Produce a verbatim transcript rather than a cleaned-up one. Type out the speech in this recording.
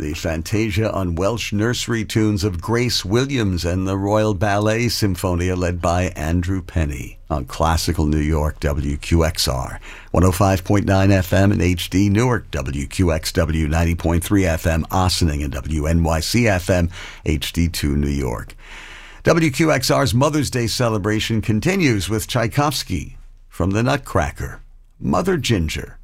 the Fantasia on Welsh nursery tunes of Grace Williams and the Royal Ballet Symphonia led by Andrew Penny on Classical New York W Q X R, one oh five point nine F M in H D Newark, W Q X W ninety point three F M Ossining, and W N Y C F M H D two New York. W Q X R's Mother's Day celebration continues with Tchaikovsky from the Nutcracker, Mother Ginger.